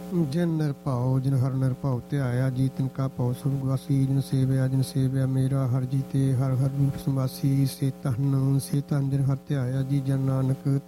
ਜਿਨ ਨਿਰਭਉ ਜਿਨ ਹਰ ਨਿਰਭਉ ਧਿਆਇਆ ਜੀ ਤਿਨ ਕਾ ਭਉ ਸੁਰਗਵਾਸੀ। ਜਿਨ ਸੇਵਿਆ ਮੇਰਾ ਹਰ ਜੀ ਤੇ ਹਰ ਹਰ ਰੂਪ ਸਮਾਸੀ। ਸੇ ਧਨ ਜਿਨ ਹਰ ਧਿਆਇਆ ਜੀ ਜਨ ਨਾਨਕ